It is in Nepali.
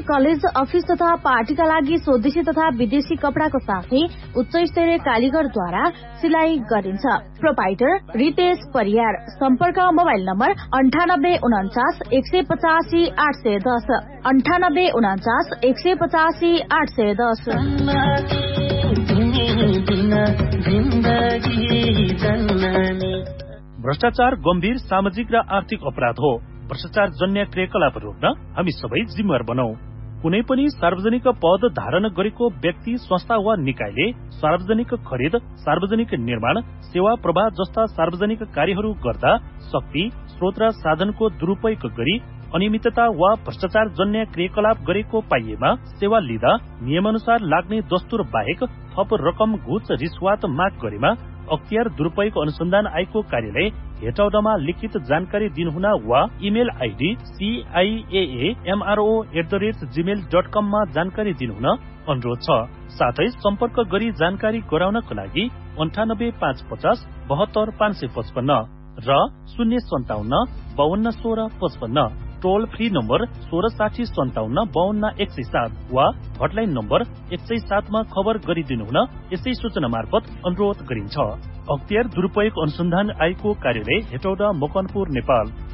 कलेज, अफिस तथा पार्टीका लागि स्वदेशी तथा विदेशी कपडाको साथै उच्च स्तरीय कालीगरद्वारा सिलाई गरिन्छ। प्रोपाइटर रितेश परियार। सम्पर्क मोबाइल नम्बर 9849 185 810 9849 185 810। भ्रष्टाचार गम्भीर सामाजिक र आर्थिक अपराध हो। भ्रष्टाचार जन्य क्रियाकलाप रोक्न हामी सबै जिम्मेवार बनौं। कुनै पनि सार्वजनिक पद धारण गरेको व्यक्ति, संस्था वा निकायले सार्वजनिक खरिद, सार्वजनिक निर्माण, सेवा प्रवाह जस्ता सार्वजनिक कार्यहरू गर्दा शक्ति, स्रोत र साधनको दुरूपयोग गरी अनियमितता वा भ्रष्टाचार जन्य क्रियाकलाप गरेको पाइएमा सेवा लिँदा नियमानुसार लाग्ने दस्तुर बाहेक थप रकम, घुस, रिश्वत माग गरेमा अख्तियार दुरूपयोग अनुसन्धान आयोगको कार्यालय हेटौडामा लिखित जानकारी दिनुहुन वा इमेल आईडी ciaamro@gmail.com मा जानकारी दिनुहुन अनुरोध छ। साथै सम्पर्क गरी जानकारी गराउनको लागि 98550 72 555 र 057 52 16 55 टोल फ्री नम्बर 1660 57 52 107 वा हटलाइन नम्बर 107 मा खबर गरिदिनुहुन यसै सूचना मार्फत अनुरोध गरिन्छ। अख्तियार दुरूपयोग अनुसन्धान आयोगको कार्यालय हेटौडा, मकनपुर, नेपाल।